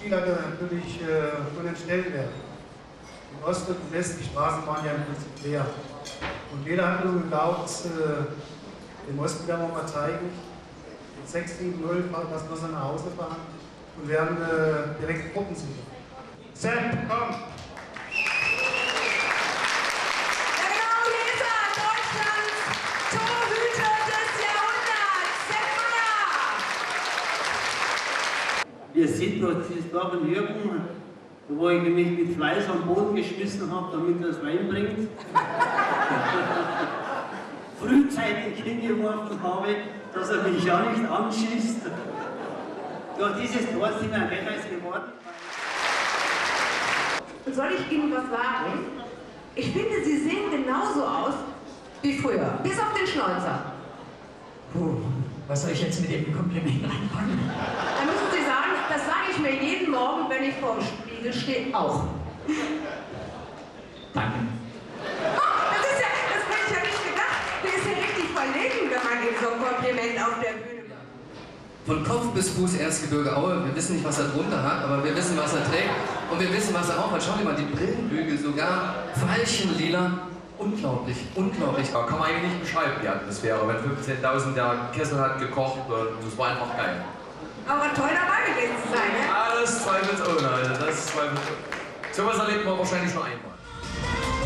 Spiel hatte natürlich schon einen Stellenwert. In Ost und West, die Straßen waren ja im Prinzip leer. Und jeder hat nur geglaubt, dem Osten werden wir mal zeigen, mit 6-7-0, dass wir so nach Hause fahren und werden direkt Gruppensieger. Sepp, komm! Wir sind dort, dieses Tor von Jürgen, wo ich mich mit Fleiß am Boden geschmissen habe, damit er es reinbringt. Frühzeitig hingeworfen habe, dass er mich ja nicht anschießt. Durch dieses Tor sind wir Weltmeister geworden. Soll ich Ihnen was sagen? Ich finde, Sie sehen genauso aus wie früher, bis auf den Schnäuzer. Puh, was soll ich jetzt mit dem Kompliment anfangen? Da müssen Sie sagen, das sage ich mir jeden Morgen, wenn ich vor dem Spiegel stehe, auch. Danke. Das hätte ich ja nicht gedacht. Der ist ja richtig verlegen, wenn man ihm so ein Kompliment auf der Bühne macht. Von Kopf bis Fuß Erzgebirge Aue. Wir wissen nicht, was er drunter hat, aber wir wissen, was er trägt. Und wir wissen, was er auch hat. Schau dir mal, die Brillenbügel sogar, Veilchenlila. Unglaublich, unglaublich. Da kann man eigentlich nicht beschreiben, die Atmosphäre. Wenn 15.000 der Kessel hat gekocht, das war einfach geil. Aber toll dabei gewesen zu sein, ne? Alles zweifelsohne, also das ist zweifelsohne. So was erlebt man wahrscheinlich nur einmal.